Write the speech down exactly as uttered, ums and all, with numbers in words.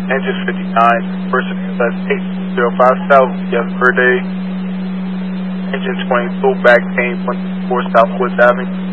Engine fifty-nine, person S eight zero five South, Yes Verde. Engine twenty-two, back pain, one four Southwoods Avenue.